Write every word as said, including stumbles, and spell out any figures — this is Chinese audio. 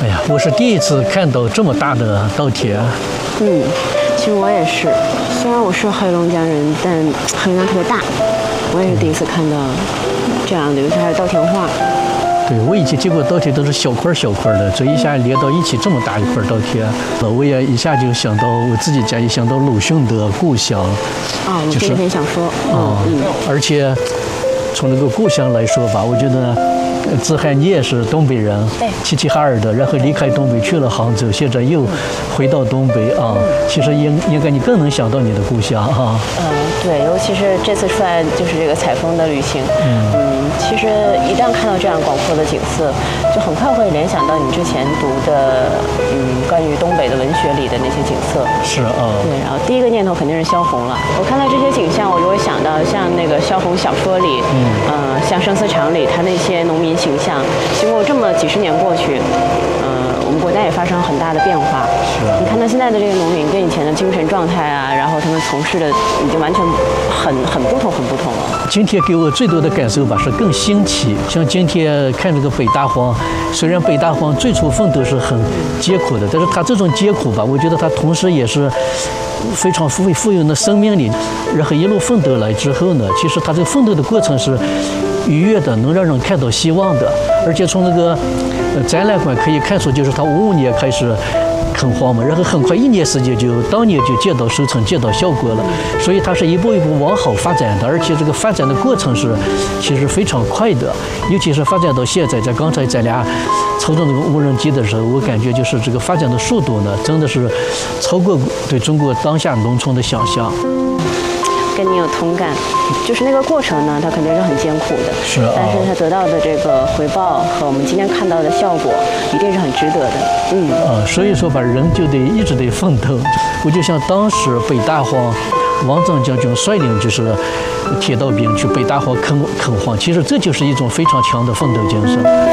哎呀，我是第一次看到这么大的稻田。 嗯，其实我也是，虽然我是黑龙江人，但黑龙江特别大，我也是第一次看到这样的，尤其还有稻田画。 对，我以前见过稻田都是小块小块的，这一下连到一起这么大一块稻田，我也一下就想到我自己家，也想到鲁迅的故乡。 啊、哦， 就是很想说。 啊、嗯，而且从那个故乡来说吧，我觉得。子涵，你也是东北人，齐齐哈尔的，然后离开东北去了杭州，现在又回到东北啊。其实应应该你更能想到你的故乡啊。 嗯，对，尤其是这次出来就是这个采风的旅行，嗯，嗯其实一旦看到这样广阔的景色，就很快会联想到你之前读的，嗯，关于东北的文学里的那些景色。 是啊。 对，然后第一个念头肯定是萧红了。我看到这些景象，我就会想到像那个萧红小说里，嗯，呃，像《生死场》里他那些农民形象，经过这么几十年过去，呃，我们国家也发生了很大的变化。 是。 你看到现在的这个农民跟以前的精神状态啊，然后他们从事的已经完全很很不同，很不同了。 今天给我最多的感受吧是更新奇，像今天看这个北大荒，虽然北大荒最初奋斗是很艰苦的，但是他这种艰苦吧，我觉得他同时也是非常富富有的生命力，然后一路奋斗来之后呢，其实他这个奋斗的过程是愉悦的，能让人看到希望的，而且从那个呃展览馆可以看出，就是他五五年开始垦荒嘛，然后很快一年时间就当年就见到收成，见到效果了，所以它是一步一步往好发展的，而且这个发展的过程是其实非常快的，尤其是发展到现在，在刚才咱俩操纵这个无人机的时候，我感觉就是这个发展的速度呢，真的是超过对中国当下农村的想象。 跟你有同感，就是那个过程呢，它肯定是很艰苦的， 是啊， 但是它得到的这个回报和我们今天看到的效果，一定是很值得的。嗯啊，所以说吧，人就得一直得奋斗。我就像当时北大荒，王震将军率领就是铁道兵去北大荒垦垦荒，其实这就是一种非常强的奋斗精神。